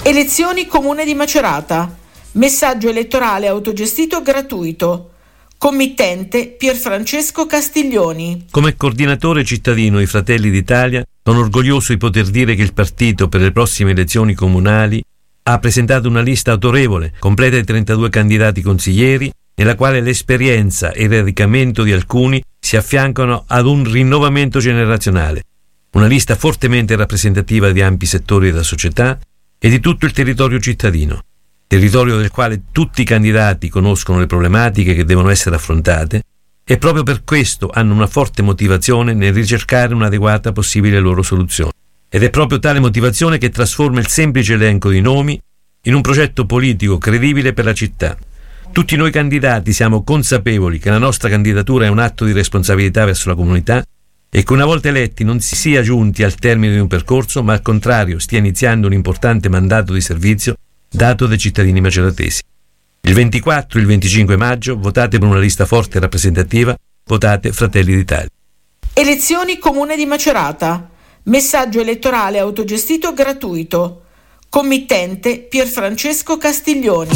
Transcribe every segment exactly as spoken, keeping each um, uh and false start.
Elezioni Comune di Macerata. Messaggio elettorale autogestito gratuito. Committente Pierfrancesco Castiglioni. Come coordinatore cittadino i Fratelli d'Italia sono orgoglioso di poter dire che il partito per le prossime elezioni comunali ha presentato una lista autorevole, completa di trentadue candidati consiglieri, nella quale l'esperienza e il radicamento di alcuni si affiancano ad un rinnovamento generazionale. Una lista fortemente rappresentativa di ampi settori della società e di tutto il territorio cittadino, territorio del quale tutti i candidati conoscono le problematiche che devono essere affrontate e proprio per questo hanno una forte motivazione nel ricercare un'adeguata possibile loro soluzione. Ed è proprio tale motivazione che trasforma il semplice elenco di nomi in un progetto politico credibile per la città. Tutti noi candidati siamo consapevoli che la nostra candidatura è un atto di responsabilità verso la comunità e che una volta eletti non si sia giunti al termine di un percorso, ma al contrario stia iniziando un importante mandato di servizio dato dai cittadini maceratesi. Il ventiquattro e il venticinque maggio votate per una lista forte e rappresentativa, votate Fratelli d'Italia. Elezioni Comune di Macerata. Messaggio elettorale autogestito gratuito. Committente Pierfrancesco Castiglioni.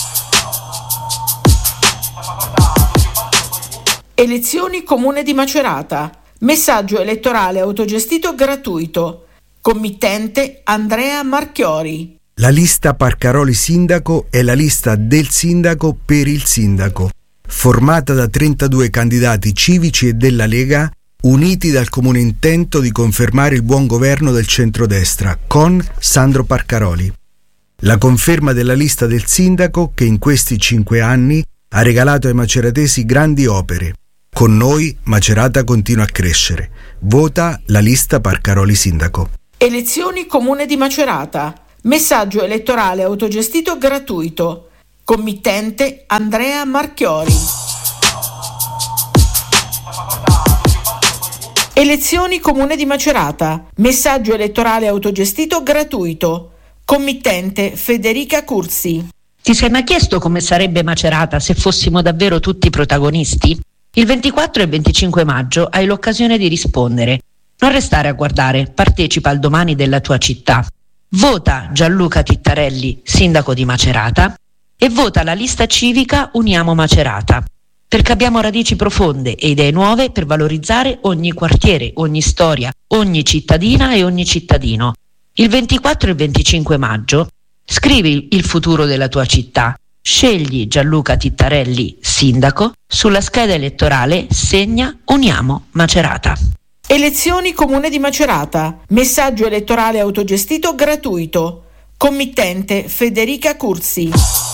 Elezioni Comune di Macerata. Messaggio elettorale autogestito gratuito. Committente Andrea Marchiori. La lista Parcaroli Sindaco è la lista del sindaco per il sindaco, formata da trentadue candidati civici e della Lega, uniti dal comune intento di confermare il buon governo del centrodestra con Sandro Parcaroli. La conferma della lista del sindaco che in questi cinque anni ha regalato ai maceratesi grandi opere. Con noi Macerata continua a crescere. Vota la lista Parcaroli Sindaco. Elezioni Comune di Macerata. Messaggio elettorale autogestito gratuito. Committente Andrea Marchiori. Elezioni Comune di Macerata. Messaggio elettorale autogestito gratuito. Committente Federica Curzi. Ti sei mai chiesto come sarebbe Macerata se fossimo davvero tutti protagonisti? Il ventiquattro e venticinque maggio hai l'occasione di rispondere. Non restare a guardare, partecipa al domani della tua città. Vota Gianluca Tittarelli, sindaco di Macerata, e vota la lista civica Uniamo Macerata, perché abbiamo radici profonde e idee nuove per valorizzare ogni quartiere, ogni storia, ogni cittadina e ogni cittadino. Il ventiquattro e venticinque maggio scrivi il futuro della tua città. Scegli Gianluca Tittarelli, sindaco, sulla scheda elettorale segna Uniamo Macerata. Elezioni Comune di Macerata. Messaggio elettorale autogestito gratuito. Committente Federica Curzi.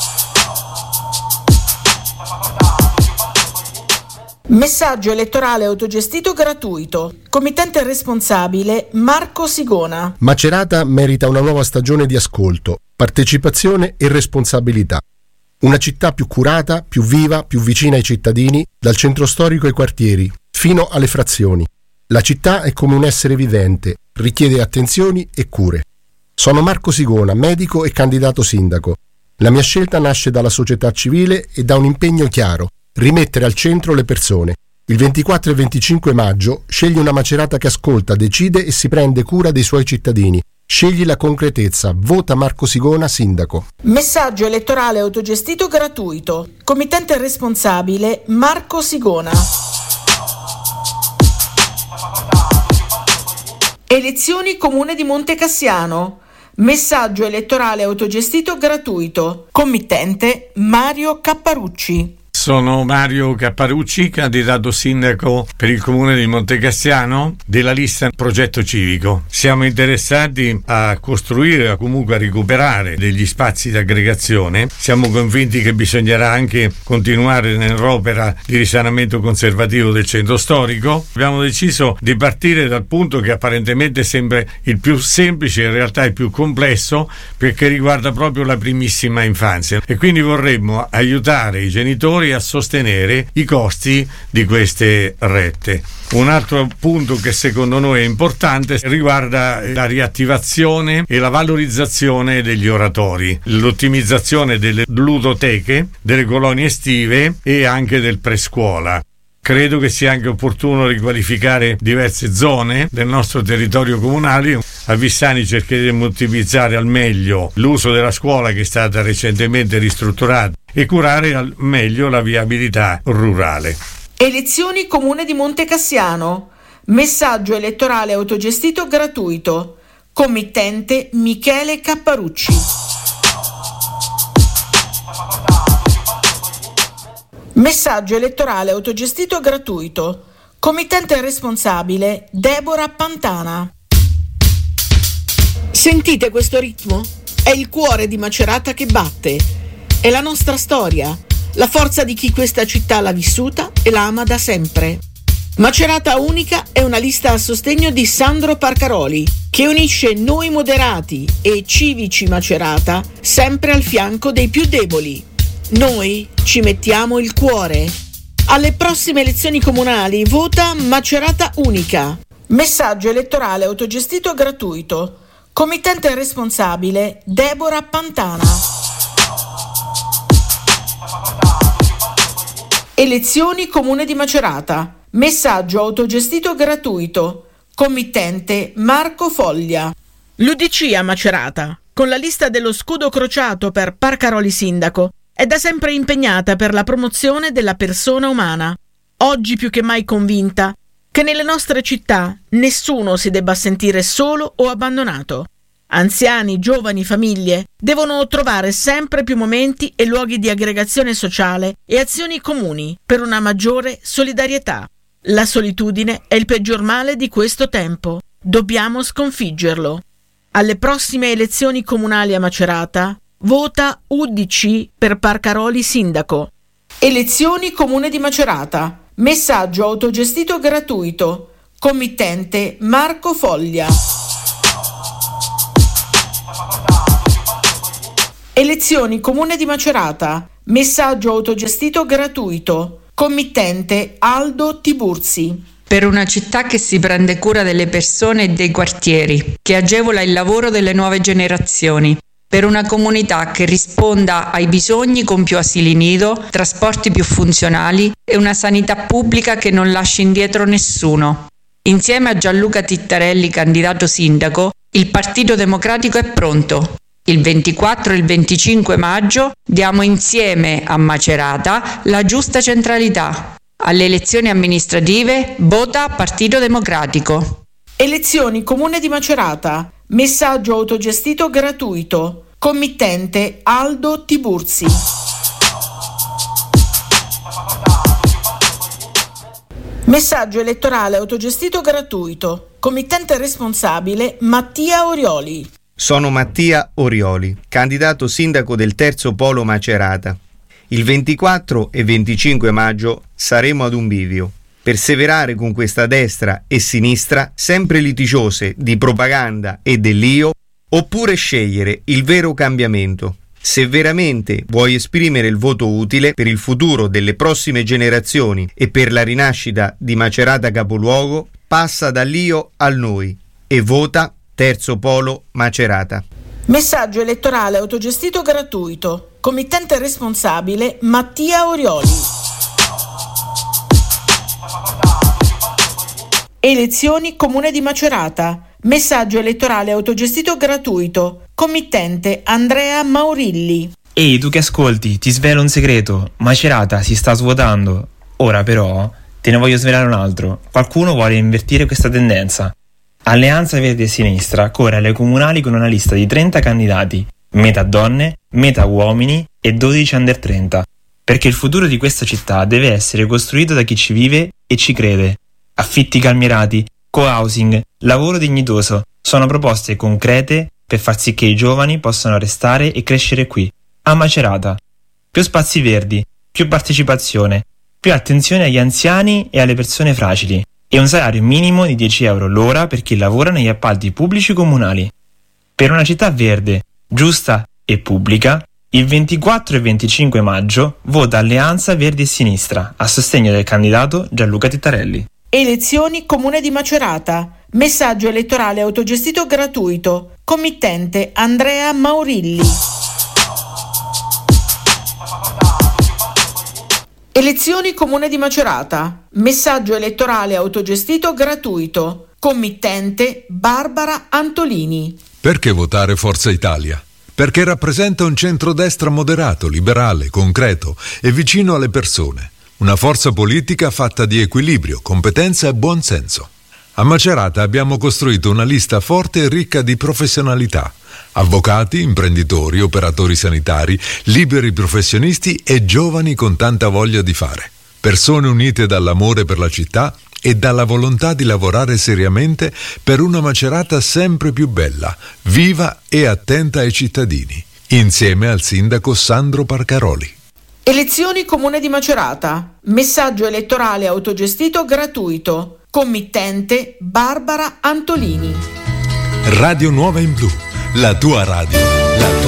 Messaggio elettorale autogestito gratuito. Committente responsabile Marco Sigona. Macerata merita una nuova stagione di ascolto, partecipazione e responsabilità. Una città più curata, più viva, più vicina ai cittadini, dal centro storico ai quartieri, fino alle frazioni. La città è come un essere vivente, richiede attenzioni e cure. Sono Marco Sigona, medico e candidato sindaco. La mia scelta nasce dalla società civile e da un impegno chiaro, rimettere al centro le persone. Il ventiquattro e venticinque maggio scegli una Macerata che ascolta, decide e si prende cura dei suoi cittadini. Scegli la concretezza, vota Marco Sigona sindaco. Messaggio elettorale autogestito gratuito. Committente responsabile Marco Sigona. Elezioni Comune di Montecassiano. Messaggio elettorale autogestito gratuito. Committente Mario Capparucci. Sono Mario Capparucci, candidato sindaco per il comune di Montecassiano della lista Progetto Civico. Siamo interessati a costruire o comunque a recuperare degli spazi di aggregazione. Siamo convinti che bisognerà anche continuare nell'opera di risanamento conservativo del centro storico. Abbiamo deciso di partire dal punto che apparentemente sembra il più semplice, in realtà il più complesso, perché riguarda proprio la primissima infanzia, e quindi vorremmo aiutare i genitori a sostenere i costi di queste rette. Un altro punto che secondo noi è importante riguarda la riattivazione e la valorizzazione degli oratori, l'ottimizzazione delle ludoteche, delle colonie estive e anche del prescuola. Credo che sia anche opportuno riqualificare diverse zone del nostro territorio comunale. A Vissani cercheremo di ottimizzare al meglio l'uso della scuola, che è stata recentemente ristrutturata, e curare al meglio la viabilità rurale. Elezioni Comune di Montecassiano. Messaggio elettorale autogestito gratuito. Committente Michele Capparucci. Messaggio elettorale autogestito gratuito. Committente responsabile Deborah Pantana. Sentite questo ritmo? È il cuore di Macerata che batte. È la nostra storia, la forza di chi questa città l'ha vissuta e la ama da sempre. Macerata Unica è una lista a sostegno di Sandro Parcaroli, che unisce noi moderati e civici Macerata sempre al fianco dei più deboli. Noi ci mettiamo il cuore. Alle prossime elezioni comunali vota Macerata Unica. Messaggio elettorale autogestito gratuito. Committente responsabile Deborah Pantana. Elezioni Comune di Macerata. Messaggio autogestito gratuito. Committente Marco Foglia. L'U D C a Macerata, con la lista dello scudo crociato per Parcaroli sindaco, è da sempre impegnata per la promozione della persona umana. Oggi più che mai convinta che nelle nostre città nessuno si debba sentire solo o abbandonato. Anziani, giovani, famiglie devono trovare sempre più momenti e luoghi di aggregazione sociale e azioni comuni per una maggiore solidarietà. La solitudine è il peggior male di questo tempo. Dobbiamo sconfiggerlo. Alle prossime elezioni comunali a Macerata vota U D C per Parcaroli sindaco. Elezioni Comune di Macerata. Messaggio autogestito gratuito. Committente Marco Foglia. Elezioni Comune di Macerata. Messaggio autogestito gratuito. Committente Aldo Tiburzi. Per una città che si prende cura delle persone e dei quartieri, che agevola il lavoro delle nuove generazioni. Per una comunità che risponda ai bisogni con più asili nido, trasporti più funzionali e una sanità pubblica che non lasci indietro nessuno. Insieme a Gianluca Tittarelli, candidato sindaco, il Partito Democratico è pronto. Il ventiquattro e il venticinque maggio diamo insieme a Macerata la giusta centralità. Alle elezioni amministrative vota Partito Democratico. Elezioni Comune di Macerata. Messaggio autogestito gratuito. Committente Aldo Tiburzi. Messaggio elettorale autogestito gratuito. Committente responsabile Mattia Orioli. Sono Mattia Orioli, candidato sindaco del terzo polo Macerata. Il ventiquattro e venticinque maggio saremo ad un bivio. Perseverare con questa destra e sinistra sempre litigiose di propaganda e dell'io, oppure scegliere il vero cambiamento. Se veramente vuoi esprimere il voto utile per il futuro delle prossime generazioni e per la rinascita di Macerata capoluogo, passa dall'io al noi e vota Terzo Polo Macerata. Messaggio elettorale autogestito gratuito. Committente responsabile Mattia Orioli. Elezioni Comune di Macerata. Messaggio elettorale autogestito gratuito. Committente Andrea Maurilli. Ehi, tu che ascolti, ti svelo un segreto. Macerata si sta svuotando. Ora però te ne voglio svelare un altro. Qualcuno vuole invertire questa tendenza. Alleanza Verdi e Sinistra corre alle comunali con una lista di trenta candidati, metà donne, metà uomini e dodici under trenta, perché il futuro di questa città deve essere costruito da chi ci vive e ci crede. Affitti calmierati, co-housing, lavoro dignitoso sono proposte concrete per far sì che i giovani possano restare e crescere qui, a Macerata. Più spazi verdi, più partecipazione, più attenzione agli anziani e alle persone fragili. E un salario minimo di dieci euro l'ora per chi lavora negli appalti pubblici comunali. Per una città verde, giusta e pubblica, il ventiquattro e venticinque maggio vota Alleanza Verdi e Sinistra a sostegno del candidato Gianluca Tittarelli. Elezioni Comune di Macerata. Messaggio elettorale autogestito gratuito. Committente Andrea Maurilli. Elezioni Comune di Macerata. Messaggio elettorale autogestito gratuito. Committente Barbara Antolini. Perché votare Forza Italia? Perché rappresenta un centrodestra moderato, liberale, concreto e vicino alle persone. Una forza politica fatta di equilibrio, competenza e buonsenso. A Macerata abbiamo costruito una lista forte e ricca di professionalità. Avvocati, imprenditori, operatori sanitari, liberi professionisti e giovani con tanta voglia di fare. Persone unite dall'amore per la città e dalla volontà di lavorare seriamente per una Macerata sempre più bella, viva e attenta ai cittadini. Insieme al sindaco Sandro Parcaroli. Elezioni Comune di Macerata. Messaggio elettorale autogestito gratuito. Committente Barbara Antolini. Radio Nuova in Blu, la tua radio, la tua